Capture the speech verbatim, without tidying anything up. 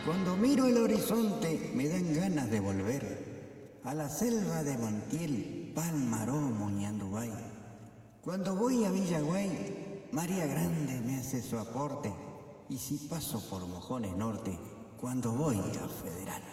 Cuando miro el horizonte me dan ganas de volver a la selva de Montiel, Palmaromo y Andubay. Cuando voy a Villagüey, María Grande me hace su aporte. Y si paso por Mojones Norte, cuando voy a Federal.